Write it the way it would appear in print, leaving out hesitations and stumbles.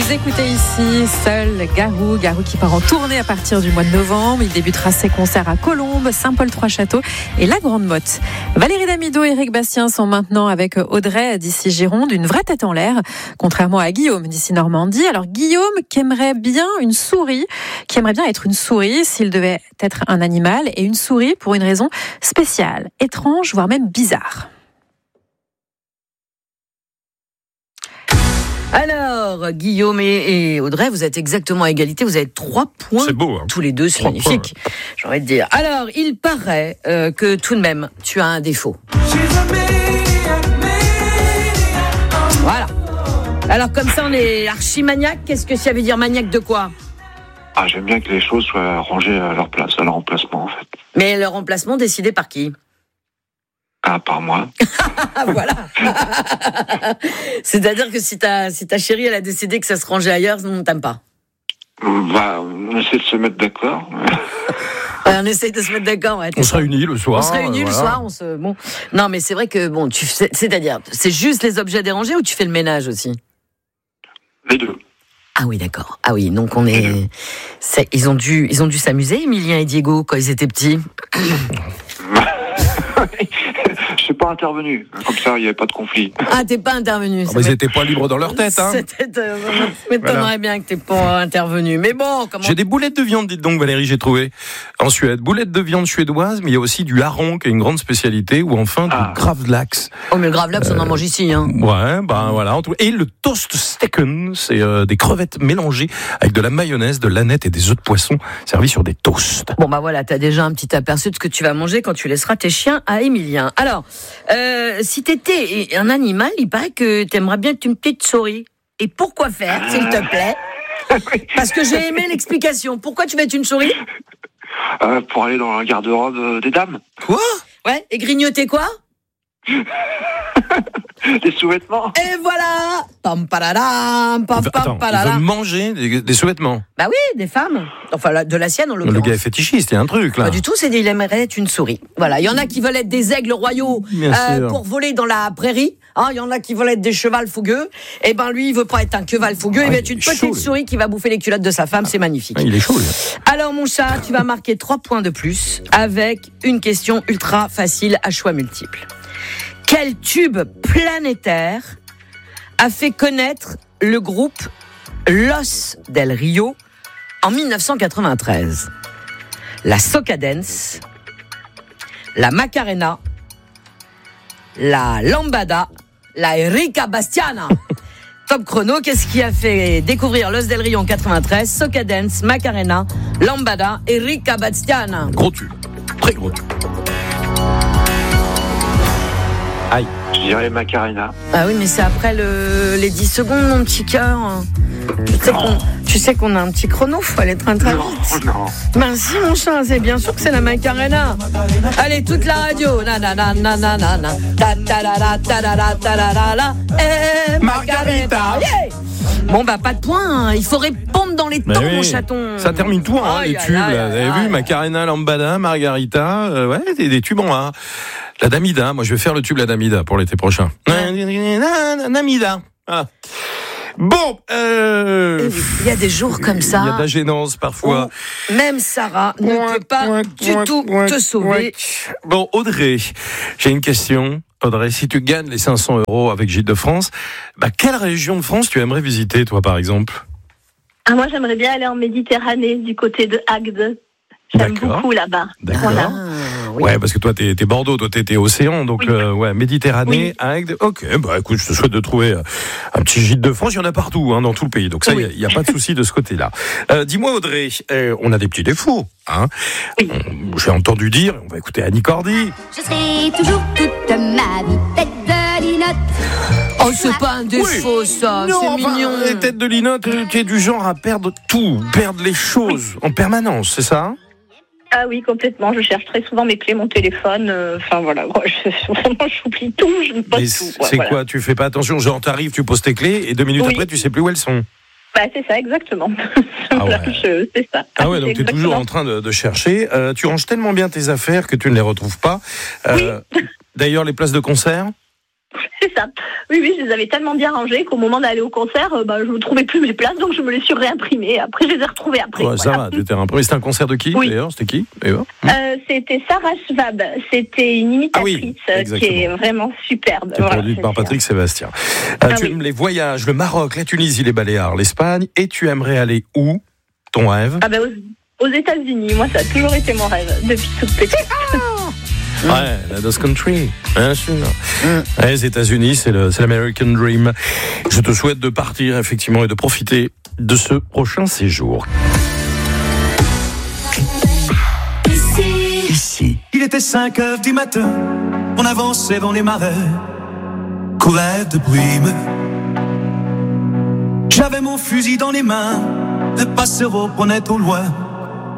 Vous écoutez ici seul Garou qui part en tournée à partir du mois de novembre. Il débutera ses concerts à Colombes, Saint-Paul-Trois-Châteaux et la Grande Motte. Valérie Damido et Éric Bastien sont maintenant avec Audrey d'ici Gironde, une vraie tête en l'air, contrairement à Guillaume d'ici Normandie. Alors Guillaume qui aimerait bien être une souris s'il devait être un animal, et une souris pour une raison spéciale, étrange, voire même bizarre. Alors, Guillaume et Audrey, vous êtes exactement à égalité. Vous avez 3 points. C'est beau, hein. Tous les deux, c'est magnifique. J'ai envie de dire. Alors, il paraît que tout de même, tu as un défaut. Voilà. Alors, comme ça, on est archi-maniaque. Qu'est-ce que ça veut dire, maniaque de quoi ? Ah, j'aime bien que les choses soient rangées à leur place, à leur emplacement, en fait. Mais le remplacement décidé par qui ? Ah, par moi. Voilà. C'est-à-dire que si ta chérie, elle a décidé que ça se rangeait ailleurs, on ne t'aime pas. On essaie de se mettre d'accord. On essaye de se mettre d'accord. Ouais, on se réunit le soir. Le soir. Bon. Non, mais c'est vrai que c'est-à-dire, c'est juste les objets dérangés ou tu fais le ménage aussi ? Les deux. Ah oui, d'accord. Ah oui, donc ils ont dû s'amuser, Emilien et Diego, quand ils étaient petits. Je suis pas intervenu. Comme ça, il n'y avait pas de conflit. Ah, t'es pas intervenu. Mais ils n'étaient pas libres dans leur tête, hein. M'étonnerait bien que t'es pas intervenu. Mais bon, comment... J'ai des boulettes de viande, dites donc, Valérie, j'ai trouvé. En Suède. Boulettes de viande suédoise, mais il y a aussi du hareng, qui est une grande spécialité, ou enfin du gravlax. Oh, mais le gravlax, on en mange ici, hein. Ouais, voilà. Et le toast steken, c'est des crevettes mélangées avec de la mayonnaise, de l'aneth et des œufs de poisson, servis sur des toasts. Bon, voilà, t'as déjà un petit aperçu de ce que tu vas manger quand tu laisseras tes chiens à Emilien. Alors, si t'étais un animal, il paraît que t'aimerais bien être une petite souris. Et pourquoi faire, s'il te plaît ? Parce que j'ai aimé l'explication. Pourquoi tu veux être une souris ? Pour aller dans la garde-robe des dames. Quoi ? Ouais, et grignoter quoi ? Des sous-vêtements. Et voilà. Pam paladam, pam pam paladam. Ils veulent manger des sous-vêtements. Bah oui, des femmes. Enfin, de la sienne en l'occurrence. Le gars est fétichiste, il y a un truc là. Pas du tout, il aimerait être une souris. Voilà, il y en a qui veulent être des aigles royaux pour voler dans la prairie. Il y en a qui veulent être des chevals fougueux. Et ben lui, il veut pas être un cheval fougueux, il veut être une petite souris qui va bouffer les culottes de sa femme, c'est magnifique. Il est chaud, lui. Alors mon chat, tu vas marquer 3 points de plus avec une question ultra facile à choix multiples. Quel tube planétaire a fait connaître le groupe Los del Rio en 1993 ? La Soca Dance, la Macarena, la Lambada, la Erika Bastiana. Top chrono, qu'est-ce qui a fait découvrir Los del Rio en 93 ? Soca Dance, Macarena, Lambada, Erika Bastiana. Gros tube, très gros tube. Aïe. Je dirais Macarena. Ah oui, mais c'est après les 10 secondes, mon petit cœur. Tu sais qu'on a un petit chrono, faut aller très vite. Non. Ben si, mon chat, c'est bien sûr que c'est la Macarena. Allez, toute la radio. Margarita. Bon, pas de point. Il faut répondre dans les temps, mon chaton. Ça termine tout, les tubes. Vous avez vu, Macarena, Lambada, Margarita. Des tubes en A. La Damida, moi je vais faire le tube La Damida pour l'été prochain. Damida. Voilà. Bon, il y a des jours comme ça. Il y a de la gênance parfois. Même Sarah ne peut pas du tout te sauver. Bon, Audrey, j'ai une question. Audrey, si tu gagnes les 500 € avec Gîtes de France, quelle région de France tu aimerais visiter, toi, par exemple ? Moi, j'aimerais bien aller en Méditerranée, du côté de Agde. J'aime beaucoup là-bas. D'accord. Voilà. Oui. Ouais, parce que toi, t'es Bordeaux, toi, t'es océan, donc Méditerranée, Agde. Ok, écoute, je te souhaite de trouver un petit Gîte de France. Il y en a partout, dans tout le pays. Donc ça, il y a pas de souci de ce côté-là. Dis-moi, Audrey, on a des petits défauts, hein. Oui. J'ai entendu dire, on va écouter Annie Cordy. Je serai toujours toute ma vie tête de linotte. Oh, c'est pas un défaut, ça. Non, C'est mignon. Les têtes de linotte, tu es du genre à perdre tout, perdre les choses en permanence, c'est ça ? Ah oui, complètement. Je cherche très souvent mes clés, mon téléphone. Vraiment, j'oublie tout. Je ne pose tout. C'est quoi ? Tu fais pas attention, genre t'arrives, tu poses tes clés et 2 minutes après, tu sais plus où elles sont. C'est ça, exactement. C'est ça. Ah ouais, donc tu es toujours en train de chercher. Tu ranges tellement bien tes affaires que tu ne les retrouves pas. D'ailleurs, les places de concert ? C'est ça. Oui, je les avais tellement bien rangés qu'au moment d'aller au concert, je ne trouvais plus mes places, donc je me les suis réimprimées. Après, je les ai retrouvées après. Ouais, ça va, tu étais réimprimé. C'était un concert de qui, d'ailleurs? C'était qui, c'était Sarah Schwab. C'était une imitatrice qui est vraiment superbe. Qui est produite par Patrick Sébastien. Tu aimes les voyages, le Maroc, la Tunisie, les Baléares, l'Espagne, et tu aimerais aller où? Ton rêve? Aux États-Unis. Moi, ça a toujours été mon rêve, depuis toute petite. Ouais, la Dose Country, bien sûr. Ouais, les États-Unis, c'est l'American Dream. Je te souhaite de partir, effectivement, et de profiter de ce prochain séjour. Ici. Il était 5h du matin, on avançait dans les marais, courait de brume. J'avais mon fusil dans les mains, le passereau prenait au loin